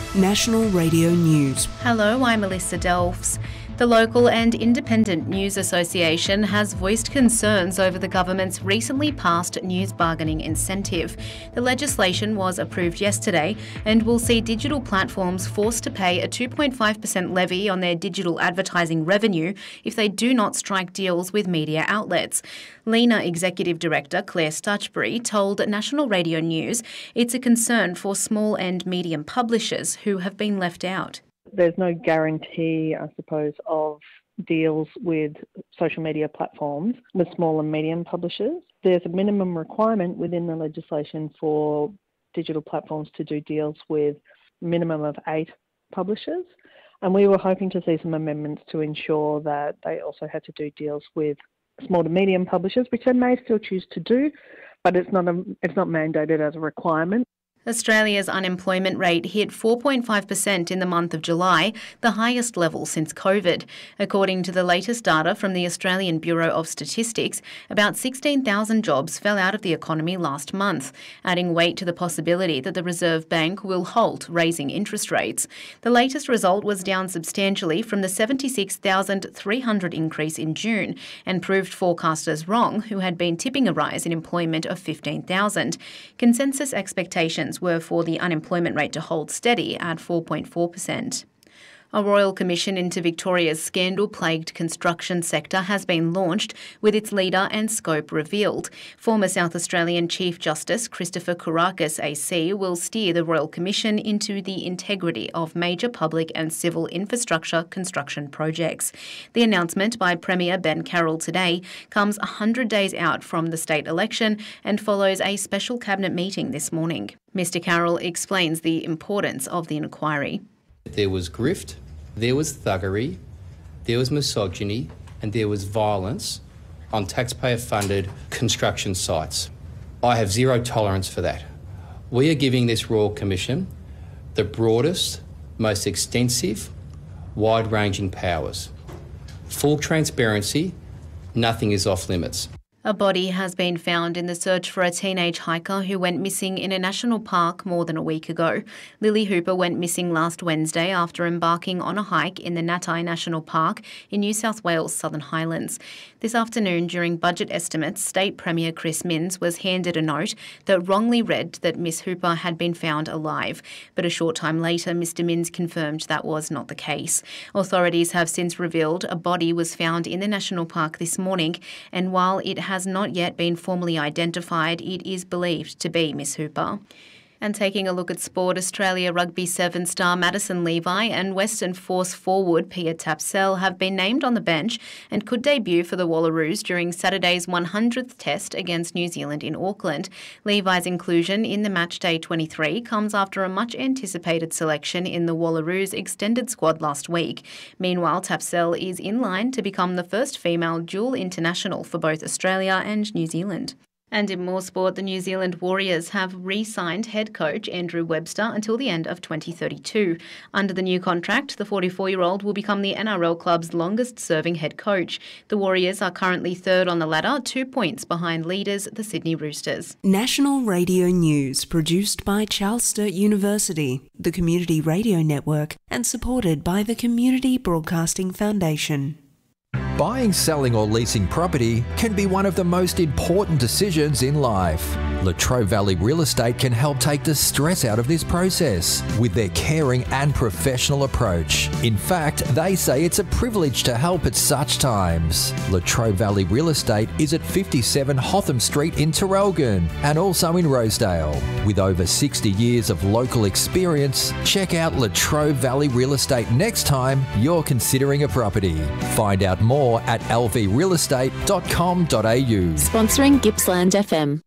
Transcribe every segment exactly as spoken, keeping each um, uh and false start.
National Radio News. Hello, I'm Melissa Delfs. The Local and Independent News Association has voiced concerns over the government's recently passed news bargaining incentive. The legislation was approved yesterday and will see digital platforms forced to pay a two point five percent levy on their digital advertising revenue if they do not strike deals with media outlets. Lena Executive Director Claire Stutchbury told National Radio News it's a concern for small and medium publishers who have been left out. There's no guarantee, I suppose, of deals with social media platforms with small and medium publishers. There's a minimum requirement within the legislation for digital platforms to do deals with a minimum of eight publishers. And we were hoping to see some amendments to ensure that they also had to do deals with small to medium publishers, which they may still choose to do, but it's not a, it's not mandated as a requirement. Australia's unemployment rate hit four point five percent in the month of July, the highest level since COVID. According to the latest data from the Australian Bureau of Statistics, about sixteen thousand jobs fell out of the economy last month, adding weight to the possibility that the Reserve Bank will halt raising interest rates. The latest result was down substantially from the seventy-six thousand three hundred increase in June and proved forecasters wrong, who had been tipping a rise in employment of fifteen thousand. Consensus expectations were for the unemployment rate to hold steady at four point four percent. A royal commission into Victoria's scandal-plagued construction sector has been launched, with its leader and scope revealed. Former South Australian Chief Justice Christopher Kourakis A C will steer the Royal Commission into the integrity of major public and civil infrastructure construction projects. The announcement by Premier Ben Carroll today comes one hundred days out from the state election and follows a special cabinet meeting this morning. Mister Carroll explains the importance of the inquiry. There was grift, there was thuggery, there was misogyny, and there was violence on taxpayer-funded construction sites. I have zero tolerance for that. We are giving this Royal Commission the broadest, most extensive, wide-ranging powers. Full transparency, nothing is off limits. A body has been found in the search for a teenage hiker who went missing in a national park more than a week ago. Lily Hooper went missing last Wednesday after embarking on a hike in the Natai National Park in New South Wales' Southern Highlands. This afternoon, during budget estimates, State Premier Chris Minns was handed a note that wrongly read that Miss Hooper had been found alive. But a short time later, Mister Minns confirmed that was not the case. Authorities have since revealed a body was found in the national park this morning, and while it has not yet been formally identified, it is believed to be Miss Hooper. And taking a look at sport, Australia Rugby Seven star Madison Levi and Western Force forward Pia Tapsell have been named on the bench and could debut for the Wallaroos during Saturday's one hundredth test against New Zealand in Auckland. Levi's inclusion in the Matchday twenty-three comes after a much-anticipated selection in the Wallaroos extended squad last week. Meanwhile, Tapsell is in line to become the first female dual international for both Australia and New Zealand. And in more sport, the New Zealand Warriors have re-signed head coach Andrew Webster until the end of twenty thirty-two. Under the new contract, the forty-four-year-old will become the N R L club's longest-serving head coach. The Warriors are currently third on the ladder, two points behind leaders, the Sydney Roosters. National Radio News, produced by Charles Sturt University, the Community Radio Network, and supported by the Community Broadcasting Foundation. Buying, selling or leasing property can be one of the most important decisions in life. Latrobe Valley Real Estate can help take the stress out of this process with their caring and professional approach. In fact, they say it's a privilege to help at such times. Latrobe Valley Real Estate is at fifty-seven Hotham Street in Terrelgan and also in Rosedale. With over sixty years of local experience, check out Latrobe Valley Real Estate next time you're considering a property. Find out more at l v real estate dot com dot a u. Sponsoring Gippsland F M.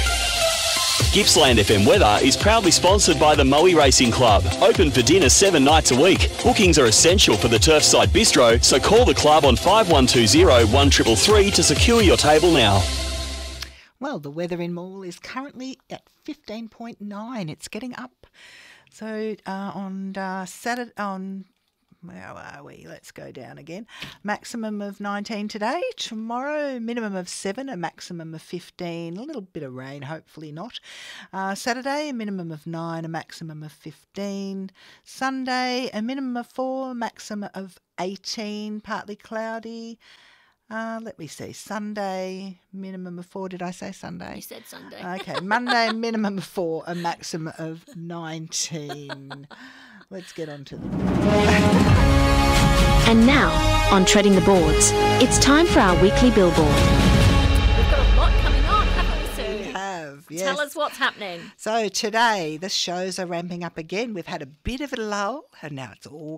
Gippsland F M weather is proudly sponsored by the Moe Racing Club. Open for dinner seven nights a week. Bookings are essential for the Turfside Bistro, so call the club on five one two zero, one three three three to secure your table now. Well, the weather in Maule is currently at fifteen point nine. It's getting up. So uh, on uh, Saturday, on where are we? Let's go down again. Maximum of nineteen today. Tomorrow, minimum of seven, a maximum of fifteen. A little bit of rain, hopefully not. Uh, Saturday, a minimum of nine, a maximum of fifteen. Sunday, a minimum of four, a maximum of eighteen, partly cloudy. Uh, let me see. Sunday, minimum of four. Did I say Sunday? You said Sunday. Okay. Monday, minimum of four, a maximum of nineteen. Let's get on to them. And now, on Treading the Boards, it's time for our weekly billboard. We've got a lot coming on, haven't we, Sue? We have, yes. Tell us what's happening. So today, the shows are ramping up again. We've had a bit of a lull, and now it's all